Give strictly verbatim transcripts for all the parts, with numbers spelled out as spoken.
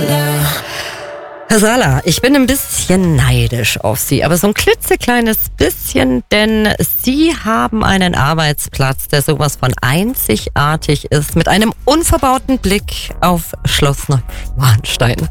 Herr Sala, ich bin ein bisschen neidisch auf Sie, aber so ein klitzekleines bisschen, denn Sie haben einen Arbeitsplatz, der sowas von einzigartig ist, mit einem unverbauten Blick auf Schloss Neuschwanstein.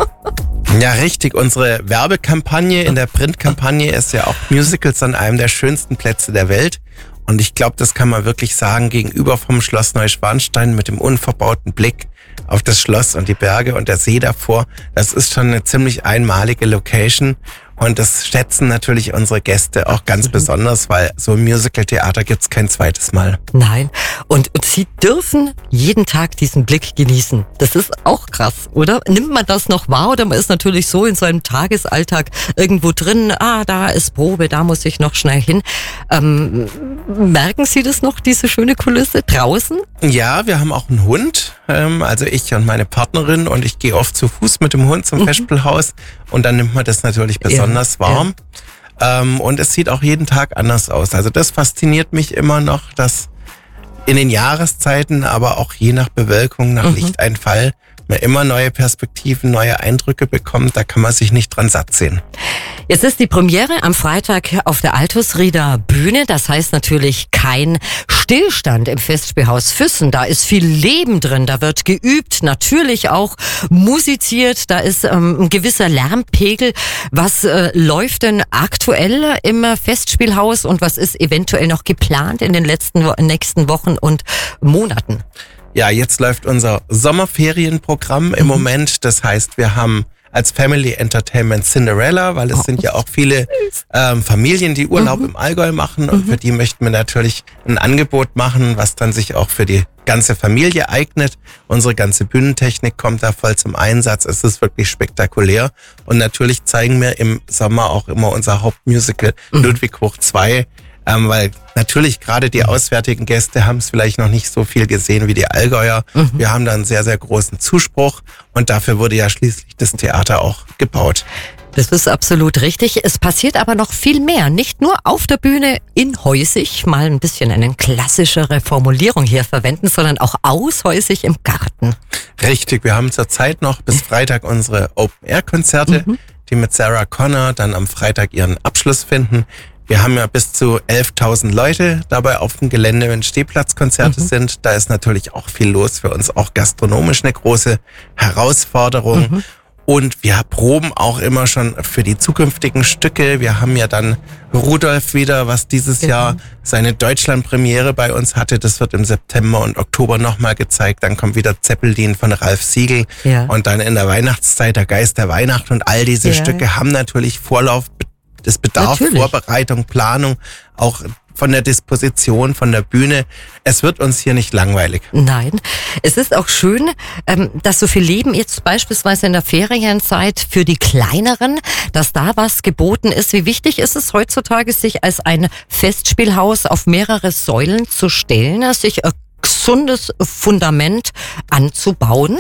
Ja, richtig. Unsere Werbekampagne in der Printkampagne ist ja auch Musicals an einem der schönsten Plätze der Welt. Und ich glaube, das kann man wirklich sagen, gegenüber vom Schloss Neuschwanstein mit dem unverbauten Blick auf das Schloss und die Berge und der See davor. Das ist schon eine ziemlich einmalige Location. Und das schätzen natürlich unsere Gäste auch ganz mhm. besonders, weil so ein Musical-Theater gibt's kein zweites Mal. Nein. Und, und Sie dürfen jeden Tag diesen Blick genießen. Das ist auch krass, oder? Nimmt man das noch wahr oder man ist natürlich so in seinem Tagesalltag irgendwo drin, ah, da ist Probe, da muss ich noch schnell hin. Ähm, merken Sie das noch, diese schöne Kulisse draußen? Ja, wir haben auch einen Hund, ähm, also ich und meine Partnerin, und ich gehe oft zu Fuß mit dem Hund zum mhm. Festspielhaus und dann nimmt man das natürlich besonders ja. warm. Ja. Ähm, und es sieht auch jeden Tag anders aus. Also das fasziniert mich immer noch, dass in den Jahreszeiten, aber auch je nach Bewölkung, nach mhm. Lichteinfall, man immer neue Perspektiven, neue Eindrücke bekommt. Da kann man sich nicht dran satt sehen. Jetzt ist die Premiere am Freitag auf der Altusrieder Bühne. Das heißt natürlich kein Stillstand im Festspielhaus Füssen. Da ist viel Leben drin, da wird geübt, natürlich auch musiziert. Da ist ähm, ein gewisser Lärmpegel. Was äh, läuft denn aktuell im Festspielhaus und was ist eventuell noch geplant in den letzten nächsten Wochen und Monaten? Ja, jetzt läuft unser Sommerferienprogramm im mhm. Moment. Das heißt, wir haben als Family Entertainment Cinderella, weil es oh, sind ja auch viele ähm, Familien, die Urlaub mhm. im Allgäu machen und mhm. für die möchten wir natürlich ein Angebot machen, was dann sich auch für die ganze Familie eignet. Unsere ganze Bühnentechnik kommt da voll zum Einsatz. Es ist wirklich spektakulär und natürlich zeigen wir im Sommer auch immer unser Hauptmusical mhm. Ludwig hoch zwei. Ähm, weil natürlich gerade die auswärtigen Gäste haben es vielleicht noch nicht so viel gesehen wie die Allgäuer. Mhm. Wir haben da einen sehr, sehr großen Zuspruch und dafür wurde ja schließlich das Theater auch gebaut. Das ist absolut richtig. Es passiert aber noch viel mehr. Nicht nur auf der Bühne inhäusig, mal ein bisschen eine klassischere Formulierung hier verwenden, sondern auch aushäusig im Garten. Richtig, wir haben zurzeit noch bis Freitag unsere Open-Air-Konzerte, mhm. die mit Sarah Connor dann am Freitag ihren Abschluss finden. Wir haben ja bis zu elftausend Leute dabei auf dem Gelände, wenn Stehplatzkonzerte mhm. sind. Da ist natürlich auch viel los, für uns auch gastronomisch eine große Herausforderung. Mhm. Und wir proben auch immer schon für die zukünftigen Stücke. Wir haben ja dann Rudolf wieder, was dieses mhm. Jahr seine Deutschlandpremiere bei uns hatte. Das wird im September und Oktober nochmal gezeigt. Dann kommt wieder Zeppelin von Ralf Siegel. Ja. Und dann in der Weihnachtszeit der Geist der Weihnacht. Und all diese ja. Stücke haben natürlich Vorlauf. Das bedarf Natürlich. Vorbereitung, Planung, auch von der Disposition, von der Bühne. Es wird uns hier nicht langweilig. Nein, es ist auch schön, dass so viel Leben jetzt beispielsweise in der Ferienzeit für die Kleineren, dass da was geboten ist. Wie wichtig ist es heutzutage, sich als ein Festspielhaus auf mehrere Säulen zu stellen, sich ein gesundes Fundament anzubauen?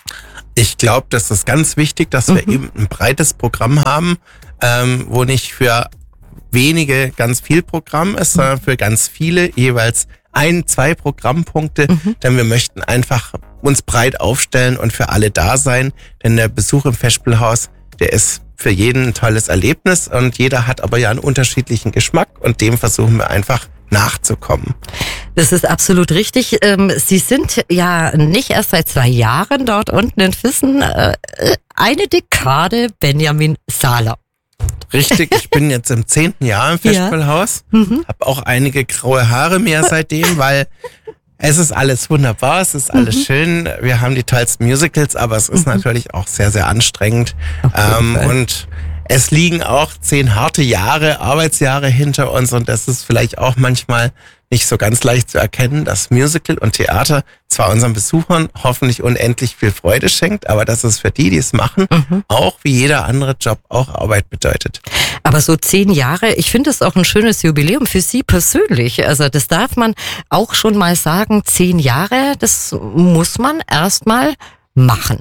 Ich glaube, das ist ganz wichtig, dass wir mhm. eben ein breites Programm haben, ähm, wo nicht für wenige ganz viel Programm ist, sondern für ganz viele jeweils ein, zwei Programmpunkte, mhm. denn wir möchten einfach uns breit aufstellen und für alle da sein, denn der Besuch im Festspielhaus, der ist für jeden ein tolles Erlebnis und jeder hat aber ja einen unterschiedlichen Geschmack und dem versuchen wir einfach nachzukommen. Das ist absolut richtig. Sie sind ja nicht erst seit zwei Jahren dort unten in Füssen. Eine Dekade Benjamin Sala. Richtig, ich bin jetzt im zehnten Jahr im Festspielhaus, ja. mhm. habe auch einige graue Haare mehr seitdem, weil es ist alles wunderbar, es ist alles mhm. schön, wir haben die tollsten Musicals, aber es ist mhm. natürlich auch sehr, sehr anstrengend ähm, und es liegen auch zehn harte Jahre, Arbeitsjahre hinter uns und das ist vielleicht auch manchmal nicht so ganz leicht zu erkennen, dass Musical und Theater zwar unseren Besuchern hoffentlich unendlich viel Freude schenkt, aber dass es für die, die es machen, mhm. auch wie jeder andere Job auch Arbeit bedeutet. Aber so zehn Jahre, ich finde es auch ein schönes Jubiläum für Sie persönlich. Also das darf man auch schon mal sagen, zehn Jahre, das muss man erstmal machen.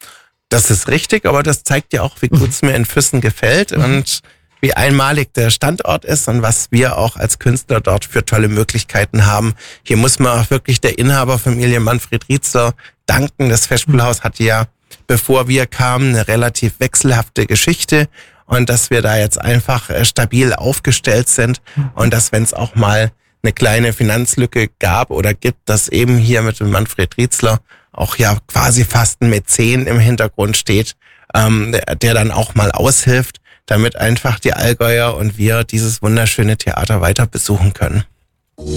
Das ist richtig, aber das zeigt ja auch, wie gut es mir in Füssen gefällt mhm. und wie einmalig der Standort ist und was wir auch als Künstler dort für tolle Möglichkeiten haben. Hier muss man auch wirklich der Inhaberfamilie Manfred Rietzler danken. Das Festspielhaus hat ja bevor wir kamen, eine relativ wechselhafte Geschichte und dass wir da jetzt einfach äh, stabil aufgestellt sind und dass, wenn es auch mal eine kleine Finanzlücke gab oder gibt, dass eben hier mit dem Manfred Rietzler auch ja quasi fast ein Mäzen im Hintergrund steht, ähm, der, der dann auch mal aushilft, damit einfach die Allgäuer und wir dieses wunderschöne Theater weiter besuchen können.